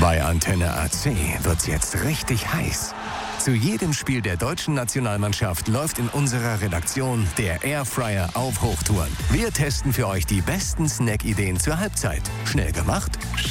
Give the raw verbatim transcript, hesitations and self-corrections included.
Bei Antenne A C wird's jetzt richtig heiß. Zu jedem Spiel der deutschen Nationalmannschaft läuft in unserer Redaktion der Airfryer auf Hochtouren. Wir testen für euch die besten Snack-Ideen zur Halbzeit. Schnell gemacht,